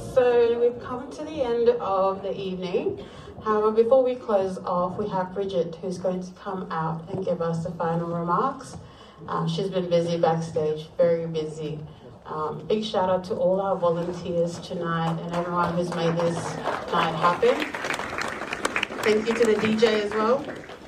So we've come to the end of the evening. However, before we close off, we have Bridget who's going to come out and give us the final remarks. She's been busy backstage, very busy. Big shout out to all our volunteers tonight and everyone who's made this night happen. Thank you to the DJ as well.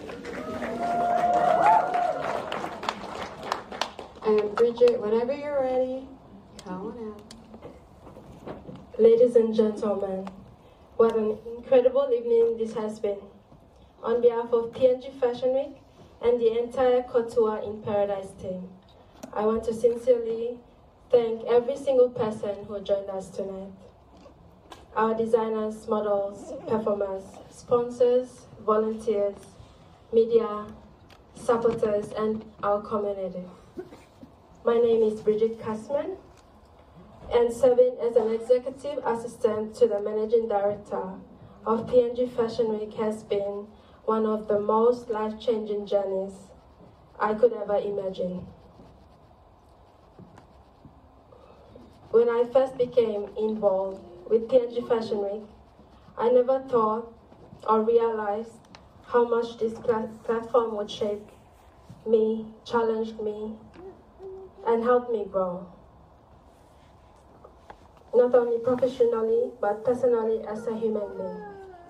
And Bridget, whenever you're ready, come on out. Ladies and gentlemen, what an incredible evening this has been. On behalf of PNG Fashion Week and the entire Couture in Paradise team, I want to sincerely thank every single person who joined us tonight. Our designers, models, performers, sponsors, volunteers, media, supporters, and our community. My name is Bridget Kasman, and serving as an executive assistant to the managing director of PNG Fashion Week has been one of the most life-changing journeys I could ever imagine. When I first became involved with PNG Fashion Week, I never thought or realized how much this platform would shape me, challenge me, and help me grow. Not only professionally, but personally as a human being.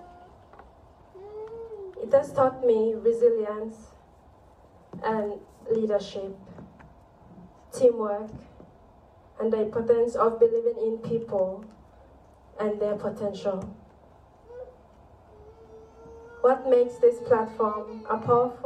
It has taught me resilience and leadership, teamwork, and the importance of believing in people and their potential. What makes this platform a powerful